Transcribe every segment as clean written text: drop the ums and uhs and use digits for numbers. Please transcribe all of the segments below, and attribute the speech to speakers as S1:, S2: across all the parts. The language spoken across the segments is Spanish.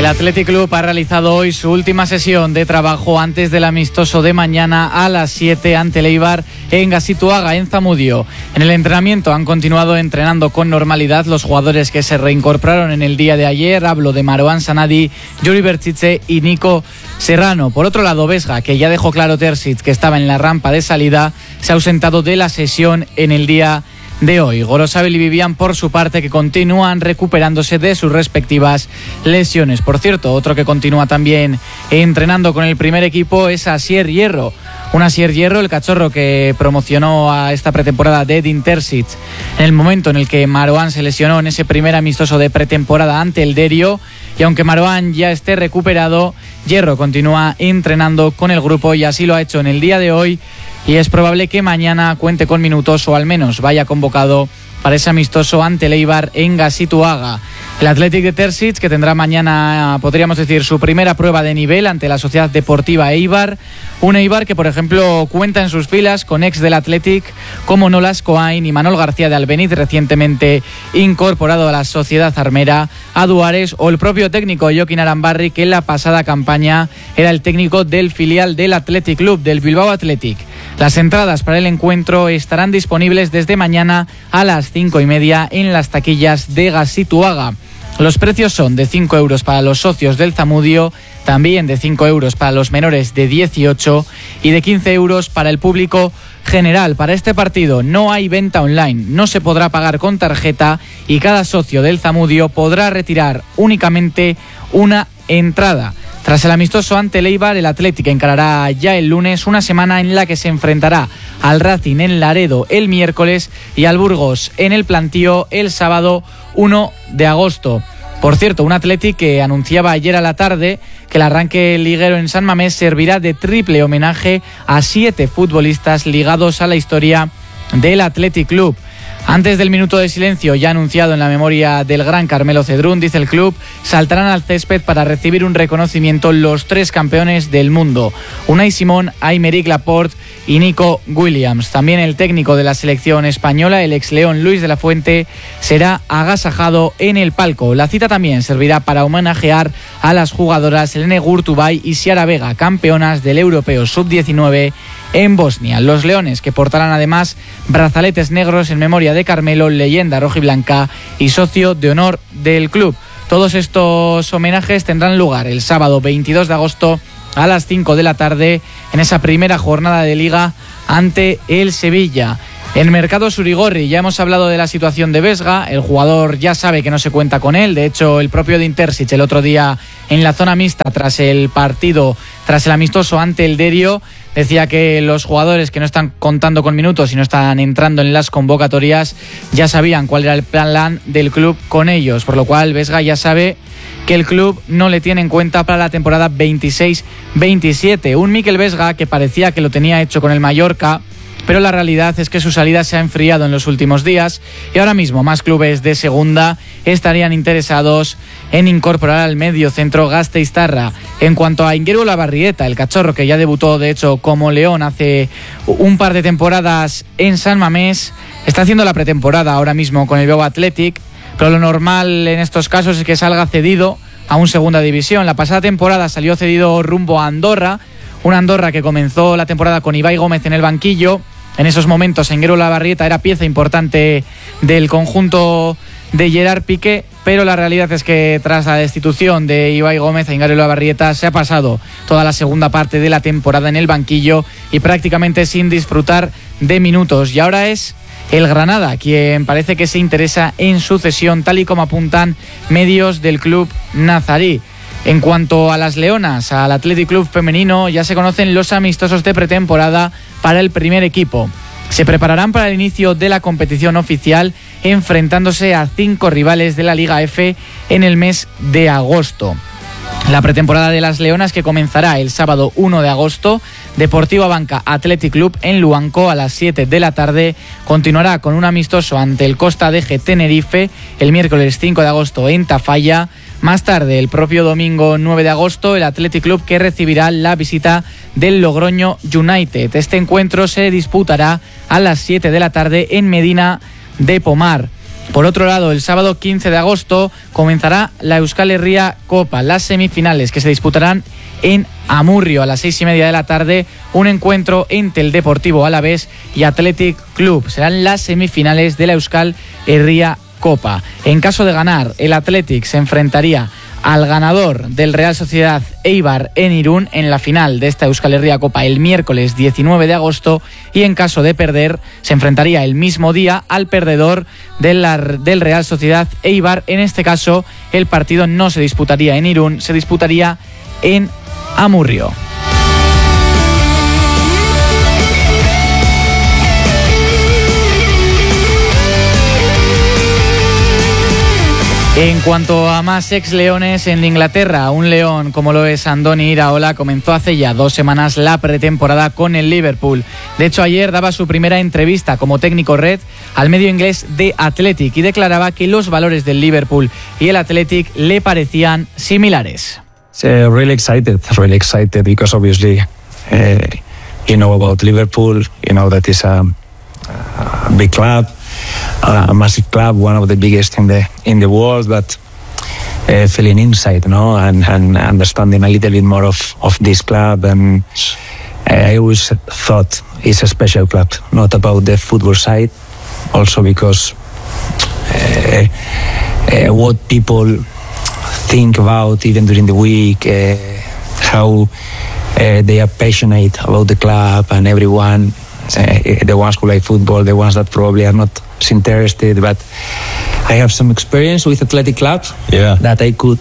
S1: El Athletic Club ha realizado hoy su última sesión de trabajo antes del amistoso de mañana a las 7 ante el Eibar en Gazituaga, en Zamudio. En el entrenamiento han continuado entrenando con normalidad los jugadores que se reincorporaron en el día de ayer. Hablo de Marouane Sanadi, Yuri Berchiche y Nico Serrano. Por otro lado, Vesga, que ya dejó claro Terzic que estaba en la rampa de salida, se ha ausentado de la sesión en el día de hoy. Gorosabel y Vivian, por su parte, que continúan recuperándose de sus respectivas lesiones. Por cierto, otro que continúa también entrenando con el primer equipo es Asier Hierro. Un Asier Hierro, el cachorro que promocionó a esta pretemporada de Edin Terzic en el momento en el que Marouane se lesionó en ese primer amistoso de pretemporada ante el Derio. Y aunque Marouane ya esté recuperado, Hierro continúa entrenando con el grupo y así lo ha hecho en el día de hoy. Y es probable que mañana cuente con minutos o al menos vaya convocado para ese amistoso ante el Eibar en Gazituaga. El Athletic de Terzic, que tendrá mañana, podríamos decir, su primera prueba de nivel ante la Sociedad Deportiva Eibar. Un Eibar que, por ejemplo, cuenta en sus filas con ex del Athletic como Nolas Coain y Manol García de Albeniz, recientemente incorporado a la Sociedad Armera, a Duares, o el propio técnico Jokin Arambarri, que en la pasada campaña era el técnico del filial del Athletic Club, del Bilbao Athletic. Las entradas para el encuentro estarán disponibles desde mañana a las 5:30 en las taquillas de Gazituaga. Los precios son de 5 euros para los socios del Zamudio, también de 5 euros para los menores de 18 y de 15 euros para el público general. Para este partido no hay venta online, no se podrá pagar con tarjeta y cada socio del Zamudio podrá retirar únicamente una entrada. Tras el amistoso ante el Eibar, el Athletic encarará ya el lunes una semana en la que se enfrentará al Racing en Laredo el miércoles y al Burgos en el Plantío el sábado 1 de agosto. Por cierto, un Athletic que anunciaba ayer a la tarde que el arranque liguero en San Mamés servirá de triple homenaje a 7 futbolistas ligados a la historia del Athletic Club. Antes del minuto de silencio ya anunciado en la memoria del gran Carmelo Cedrún, dice el club, saltarán al césped para recibir un reconocimiento los 3 campeones del mundo: Unai Simón, Aymeric Laporte y Nico Williams. También el técnico de la selección española, el ex León Luis de la Fuente, será agasajado en el palco. La cita también servirá para homenajear a las jugadoras Helene Gurtubay y Siara Vega, campeonas del Europeo Sub-19 en Bosnia. Los leones, que portarán además brazaletes negros en memoria de Carmelo, leyenda rojiblanca y socio de honor del club. Todos estos homenajes tendrán lugar el sábado 22 de agosto a las 5 de la tarde en esa primera jornada de Liga ante el Sevilla. En Mercado Surigorri ya hemos hablado de la situación de Vesga. El jugador ya sabe que no se cuenta con él. De hecho, el propio Edin Terzic el otro día en la zona mixta tras el partido, tras el amistoso ante el Derio, decía que los jugadores que no están contando con minutos y no están entrando en las convocatorias ya sabían cuál era el plan del club con ellos, por lo cual Vesga ya sabe que el club no le tiene en cuenta para la temporada 26-27. Un Mikel Vesga que parecía que lo tenía hecho con el Mallorca, pero la realidad es que su salida se ha enfriado en los últimos días y ahora mismo más clubes de segunda estarían interesados en incorporar al medio centro gasteiztarra. En cuanto a Inguero Labarrieta, el cachorro que ya debutó de hecho como León hace un par de temporadas en San Mamés, está haciendo la pretemporada ahora mismo con el Bilbao Athletic, pero lo normal en estos casos es que salga cedido a un segunda división. La pasada temporada salió cedido rumbo a Andorra, una Andorra que comenzó la temporada con Ibai Gómez en el banquillo. En esos momentos Inguero Labarrieta era pieza importante del conjunto de Gerard Piqué, pero la realidad es que tras la destitución de Ibai Gómez, Inguero Labarrieta se ha pasado toda la segunda parte de la temporada en el banquillo y prácticamente sin disfrutar de minutos. Y ahora es el Granada quien parece que se interesa en su cesión, tal y como apuntan medios del club nazarí. En cuanto a las leonas, al Athletic Club femenino, ya se conocen los amistosos de pretemporada para el primer equipo. Se prepararán para el inicio de la competición oficial, enfrentándose a 5 rivales de la Liga F en el mes de agosto. La pretemporada de las leonas, que comenzará el sábado 1 de agosto, Deportiva Banca Athletic Club en Luanco a las 7 de la tarde, continuará con un amistoso ante el Costa Deje Tenerife el miércoles 5 de agosto en Tafalla. Más tarde, el propio domingo 9 de agosto, el Athletic Club que recibirá la visita del Logroño United. Este encuentro se disputará a las 7 de la tarde en Medina de Pomar. Por otro lado, el sábado 15 de agosto comenzará la Euskal Herria Copa, las semifinales que se disputarán en Amurrio a las 6:30 de la tarde, un encuentro entre el Deportivo Alavés y Athletic Club. Serán las semifinales de la Euskal Herria Copa. En caso de ganar, el Athletic se enfrentaría al ganador del Real Sociedad Eibar en Irún en la final de esta Euskal Herria Copa el miércoles 19 de agosto, y en caso de perder se enfrentaría el mismo día al perdedor del Real Sociedad Eibar. En este caso el partido no se disputaría en Irún, se disputaría en Amurrio. En cuanto a más ex-leones en Inglaterra, un león como lo es Andoni Iraola comenzó hace ya 2 semanas la pretemporada con el Liverpool. De hecho, ayer daba su primera entrevista como técnico red al medio inglés The Athletic y declaraba que los valores del Liverpool y el Athletic le parecían similares.
S2: Really excited because obviously you know about Liverpool, you know that is a big club. A massive club, one of the biggest in the world, but feeling inside, and understanding a little bit more of this club. And I always thought it's a special club, not about the football side, also because what people think about even during the week, how they are passionate about the club and everyone. The ones who like football, the ones that probably are not interested, but I have some experience with Athletic Club that I could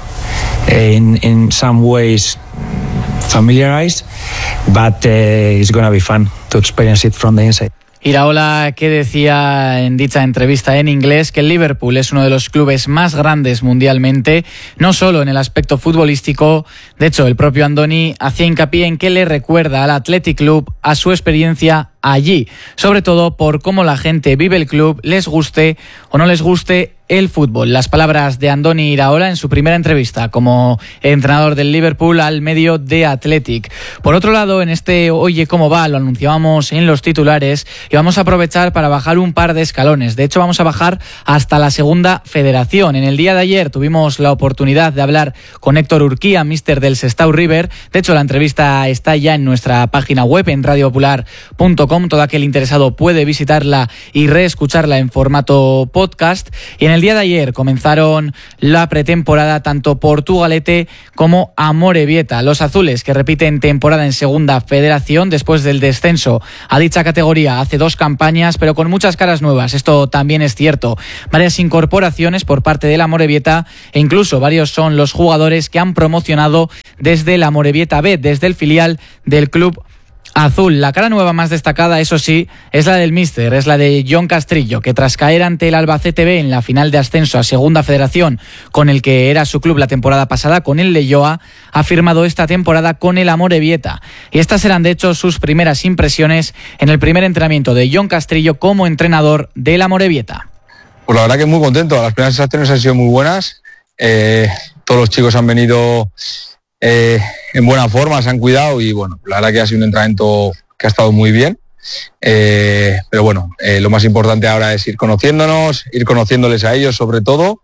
S2: in some ways familiarize, but it's going to be fun to experience it from the inside.
S1: Iraola, que decía en dicha entrevista en inglés que el Liverpool es uno de los clubes más grandes mundialmente, no solo en el aspecto futbolístico. De hecho, el propio Andoni hacía hincapié en que le recuerda al Athletic Club a su experiencia allí, sobre todo por cómo la gente vive el club, les guste o no les guste el fútbol. Las palabras de Andoni Iraola en su primera entrevista como entrenador del Liverpool al medio de Athletic. Por otro lado, en este Oye Cómo Va, lo anunciábamos en los titulares y vamos a aprovechar para bajar un par de escalones. De hecho, vamos a bajar hasta la segunda federación. En el día de ayer tuvimos la oportunidad de hablar con Héctor Urquía, míster del Sestao River. De hecho, la entrevista está ya en nuestra página web, en radiopopular.com. Todo aquel interesado puede visitarla y reescucharla en formato podcast. Y en el día de ayer comenzaron la pretemporada tanto Portugalete como Amorebieta. Los azules, que repiten temporada en segunda federación después del descenso a dicha categoría hace 2 campañas, pero con muchas caras nuevas. Esto también es cierto. Varias incorporaciones por parte del Amorebieta e incluso varios son los jugadores que han promocionado desde el Amorebieta B, desde el filial del club azul. La cara nueva más destacada, eso sí, es la del míster, es la de Jon Castrillo, que tras caer ante el Albacete B en la final de ascenso a segunda federación, con el que era su club la temporada pasada, con el Leioa, ha firmado esta temporada con el Amorebieta. Y estas eran de hecho sus primeras impresiones en el primer entrenamiento de Jon Castrillo como entrenador del Amorebieta.
S3: Pues la verdad que muy contento, las primeras sensaciones han sido muy buenas, todos los chicos han venido en buena forma, se han cuidado y bueno, la verdad que ha sido un entrenamiento que ha estado muy bien, pero bueno, lo más importante ahora es ir conociéndonos, ir conociéndoles a ellos sobre todo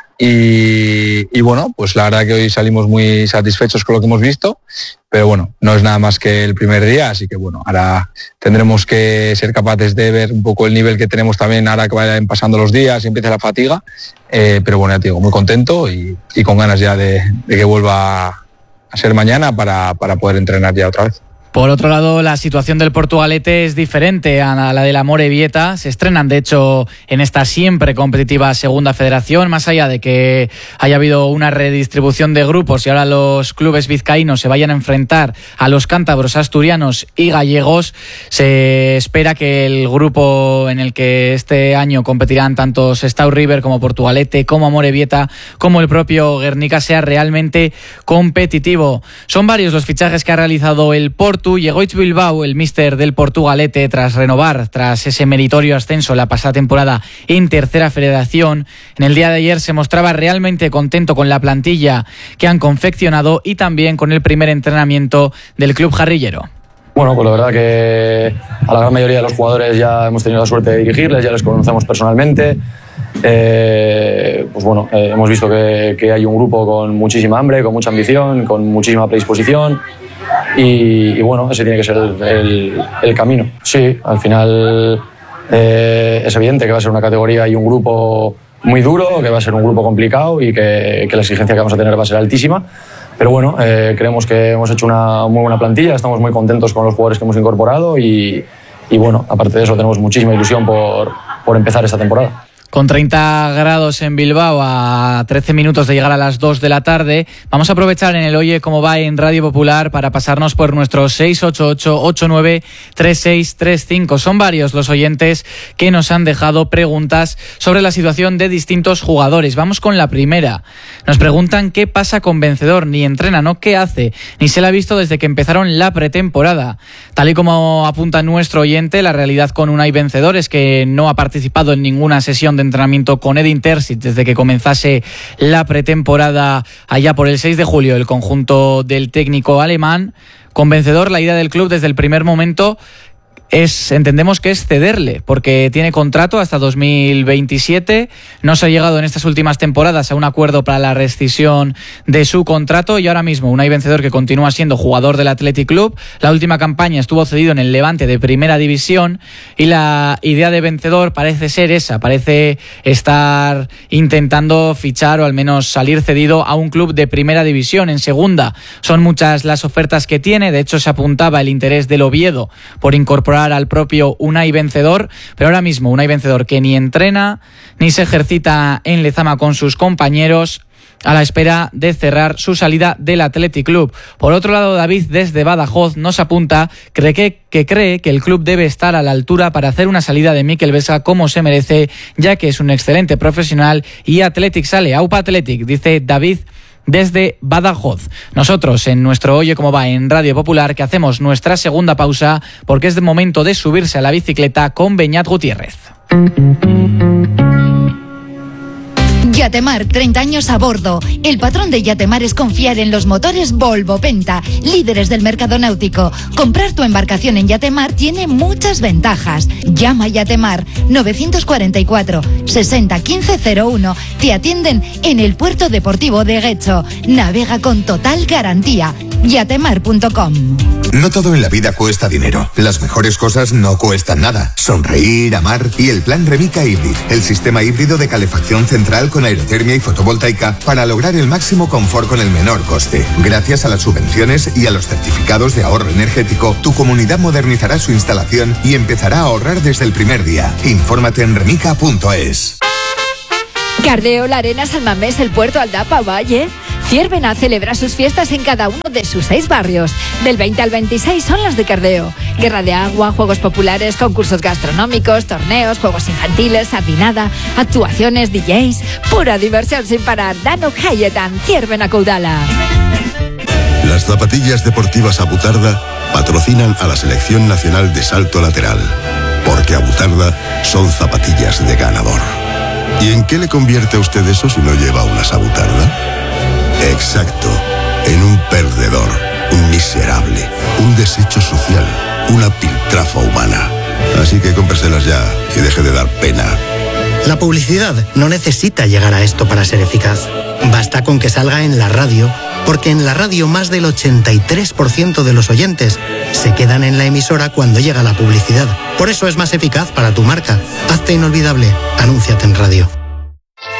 S3: y bueno, pues la verdad que hoy salimos muy satisfechos con lo que hemos visto, pero bueno, no es nada más que el primer día, así que bueno, ahora tendremos que ser capaces de ver un poco el nivel que tenemos también ahora que vayan pasando los días y empiece la fatiga, pero bueno, ya te digo, muy contento y con ganas ya de que vuelva a ser mañana para poder entrenar ya otra vez.
S1: Por otro lado, la situación del Portugalete es diferente a la del Amorebieta. Se estrenan, de hecho, en esta siempre competitiva segunda federación. Más allá de que haya habido una redistribución de grupos y ahora los clubes vizcaínos se vayan a enfrentar a los cántabros, asturianos y gallegos, se espera que el grupo en el que este año competirán tanto Sestao River como Portugalete, como Amorebieta, como el propio Guernica sea realmente competitivo. Son varios los fichajes que ha realizado el Porto. Llegó Bilbao, el míster del Portugalete, tras renovar, tras ese meritorio ascenso la pasada temporada en tercera federación. En el día de ayer se mostraba realmente contento con la plantilla que han confeccionado y también con el primer entrenamiento del club jarrillero.
S4: Bueno, pues la verdad que a la gran mayoría de los jugadores ya hemos tenido la suerte de dirigirles, ya les conocemos personalmente. pues bueno, hemos visto que hay un grupo con muchísima hambre, con mucha ambición, con muchísima predisposición y bueno, ese tiene que ser el camino. Sí, al final es evidente que va a ser una categoría y un grupo muy duro, que va a ser un grupo complicado y que la exigencia que vamos a tener va a ser altísima. Pero bueno, creemos que hemos hecho una muy buena plantilla, estamos muy contentos con los jugadores que hemos incorporado y bueno, aparte de eso tenemos muchísima ilusión por empezar esta temporada.
S1: Con 30 grados en Bilbao a 13 minutos de llegar a las 2 de la tarde, vamos a aprovechar en el Oye Cómo Va en Radio Popular para pasarnos por nuestro 688-89-3635. Son varios los oyentes que nos han dejado preguntas sobre la situación de distintos jugadores. Vamos con la primera. Nos preguntan qué pasa con Vencedor. Ni entrena, ¿no? ¿Qué hace? Ni se le ha visto desde que empezaron la pretemporada. Tal y como apunta nuestro oyente, la realidad con Unai Vencedor es que no ha participado en ninguna sesión de entrenamiento con Edin Terzic desde que comenzase la pretemporada allá por el 6 de julio, el conjunto del técnico alemán. Con Vencedor, la idea del club desde el primer momento entendemos que es cederle, porque tiene contrato hasta 2027, no se ha llegado en estas últimas temporadas a un acuerdo para la rescisión de su contrato y ahora mismo Unai Vencedor, que continúa siendo jugador del Athletic Club, la última campaña estuvo cedido en el Levante de Primera División y la idea de Vencedor parece ser esa, parece estar intentando fichar o al menos salir cedido a un club de Primera División. En Segunda son muchas las ofertas que tiene, de hecho se apuntaba el interés del Oviedo por incorporar al propio Unai Vencedor, pero ahora mismo Unai Vencedor que ni entrena ni se ejercita en Lezama con sus compañeros, a la espera de cerrar su salida del Athletic Club. Por otro lado, David desde Badajoz nos apunta que cree que el club debe estar a la altura para hacer una salida de Mikel Vesga como se merece, ya que es un excelente profesional y Athletic sale. Aupa Athletic, dice David desde Badajoz. Nosotros en nuestro Oye Cómo Va en Radio Popular, que hacemos nuestra segunda pausa porque es el momento de subirse a la bicicleta con Beñat Gutiérrez.
S5: Yatemar, 30 años a bordo. El patrón de Yatemar es confiar en los motores Volvo Penta, líderes del mercado náutico. Comprar tu embarcación en Yatemar tiene muchas ventajas. Llama a Yatemar 944 60 15 01. Te atienden en el puerto deportivo de Guecho. Navega con total garantía. Yatemar.com.
S6: No todo en la vida cuesta dinero. Las mejores cosas no cuestan nada. Sonreír, amar y el plan Remica Hybrid, el sistema híbrido de calefacción central con aerotermia y fotovoltaica para lograr el máximo confort con el menor coste. Gracias a las subvenciones y a los certificados de ahorro energético, tu comunidad modernizará su instalación y empezará a ahorrar desde el primer día. Infórmate en remica.es.
S7: Cardeo, La Arena, San Mamés, El Puerto, Aldapa, Valle. Ciervena celebra sus fiestas en cada uno de sus 6 barrios. Del 20 al 26 son las de Cardeo. Guerra de agua, juegos populares, concursos gastronómicos, torneos, juegos infantiles, sardinada, actuaciones, DJs. Pura diversión sin parar. Dano Hayetan, Ciervena Caudala.
S8: Las zapatillas deportivas Abutarda patrocinan a la Selección Nacional de Salto Lateral. Porque Abutarda son zapatillas de ganador. ¿Y en qué le convierte a usted eso si no lleva unas Abutarda? Exacto, en un perdedor, un miserable, un desecho social, una piltrafa humana. Así que cómpreselas ya y deje de dar pena.
S9: La publicidad no necesita llegar a esto para ser eficaz. Basta con que salga en la radio, porque en la radio más del 83% de los oyentes se quedan en la emisora cuando llega la publicidad. Por eso es más eficaz para tu marca. Hazte inolvidable, anúnciate en radio.